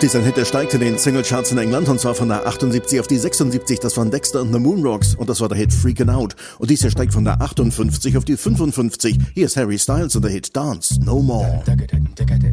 ist ein Hit, der steigt in den Singlecharts in England und zwar von der 78 auf die 76. Das waren Dexter und the Moonrocks und das war der Hit Freakin' Out. Und dies hier steigt von der 58 auf die 55. Hier ist Harry Styles und der Hit Dance No More.